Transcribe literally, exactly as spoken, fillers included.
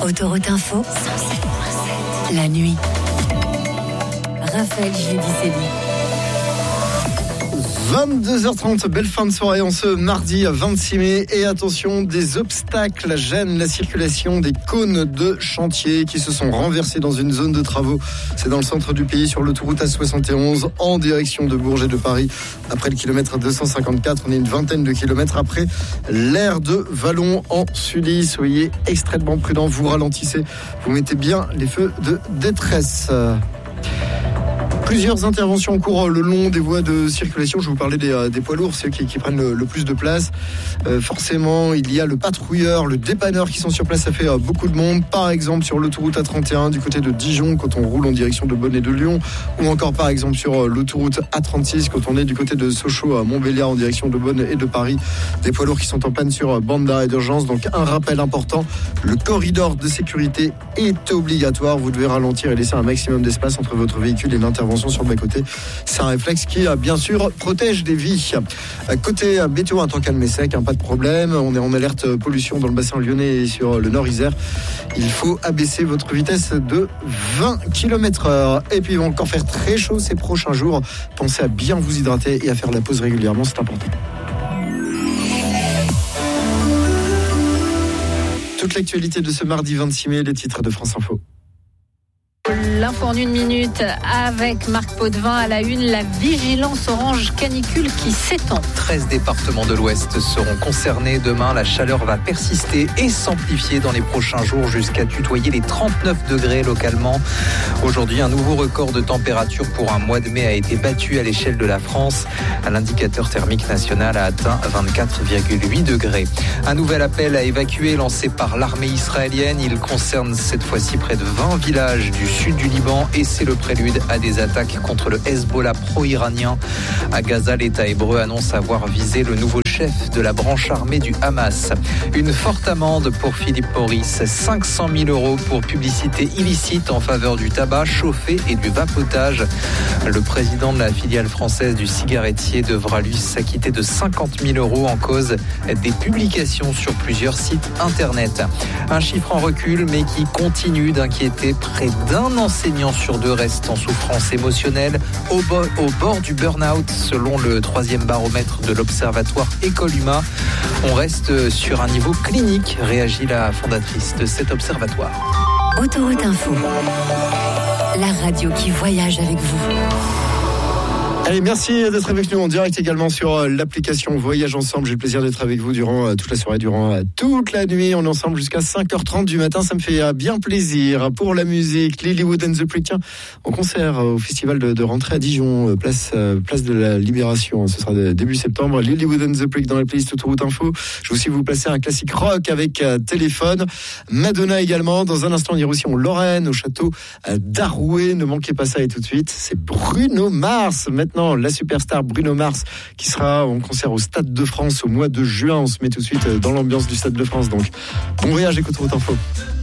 Autoroute Info, la nuit. Raphaël Giudicelli. vingt-deux heures trente, belle fin de soirée en ce mardi vingt-six mai. Et attention, des obstacles gênent la circulation des cônes de chantier qui se sont renversés dans une zone de travaux. C'est dans le centre du pays, sur l'autoroute A soixante et onze, en direction de Bourget de Paris. Après le kilomètre deux cent cinquante-quatre, on est une vingtaine de kilomètres après l'aire de Vallon en Sully. Soyez extrêmement prudents, vous ralentissez, vous mettez bien les feux de détresse. Plusieurs interventions en cours le long des voies de circulation. Je vous parlais des, des poids lourds, ceux qui, qui prennent le, le plus de place. Euh, forcément, il y a le patrouilleur, le dépanneur qui sont sur place. Ça fait euh, beaucoup de monde. Par exemple, sur l'autoroute A trente et un du côté de Dijon, quand on roule en direction de Bonn et de Lyon. Ou encore, par exemple, sur euh, l'autoroute A trente-six, quand on est du côté de Sochaux à Montbéliard en direction de Bonn et de Paris. Des poids lourds qui sont en panne sur euh, bande d'arrêt d'urgence. Donc, un rappel important. Le corridor de sécurité est obligatoire. Vous devez ralentir et laisser un maximum d'espace entre votre véhicule et l'intervention sur le bas-côté. C'est un réflexe qui, bien sûr, protège des vies. Côté météo, un temps calme et sec, hein, pas de problème. On est en alerte pollution dans le bassin lyonnais et sur le nord Isère. Il faut abaisser votre vitesse de vingt kilomètres heure. Et puis, il va encore faire très chaud ces prochains jours. Pensez à bien vous hydrater et à faire la pause régulièrement, c'est important. Toute l'actualité de ce mardi vingt-six mai, les titres de France Info. L'info en une minute avec Marc Potvin à la une, la vigilance orange canicule qui s'étend. treize départements de l'Ouest seront concernés. Demain, la chaleur va persister et s'amplifier dans les prochains jours jusqu'à tutoyer les trente-neuf degrés localement. Aujourd'hui, un nouveau record de température pour un mois de mai a été battu à l'échelle de la France. L'indicateur thermique national a atteint vingt-quatre virgule huit degrés. Un nouvel appel à évacuer lancé par l'armée israélienne. Il concerne cette fois-ci près de vingt villages du sud du Liban et c'est le prélude à des attaques contre le Hezbollah pro-iranien. À Gaza, l'État hébreu annonce avoir visé le nouveau chef de la branche armée du Hamas. Une forte amende pour Philippe Maurice, cinq cent mille euros pour publicité illicite en faveur du tabac chauffé et du vapotage. Le président de la filiale française du cigarettier devra lui s'acquitter de cinquante mille euros en cause des publications sur plusieurs sites internet. Un chiffre en recul mais qui continue d'inquiéter. Près d'un enseignant sur deux reste en souffrance émotionnelle au, bo- au bord du burn-out selon le troisième baromètre de l'Observatoire École Humain. On reste sur un niveau clinique, réagit la fondatrice de cet observatoire. Autoroute Info, la radio qui voyage avec vous. Allez, merci d'être avec nous en direct également sur l'application Voyage Ensemble. J'ai le plaisir d'être avec vous durant toute la soirée, durant toute la nuit. On est ensemble jusqu'à cinq heures trente du matin. Ça me fait bien plaisir. Pour la musique, Lilywood and the Prick, tiens, en concert au festival de, de rentrée à Dijon, place, place de la Libération. Ce sera début septembre. Lilywood and the Prick dans la playlist Autoroute Info. Je vais aussi vous placer un classique rock avec Téléphone. Madonna également. Dans un instant, on ira aussi en Lorraine, au château d'Arouet. Ne manquez pas ça et tout de suite, c'est Bruno Mars. Maintenant, la superstar Bruno Mars qui sera en concert au Stade de France au mois de juin. On se met tout de suite dans l'ambiance du Stade de France. Donc, bon voyage avec Autoroute Info.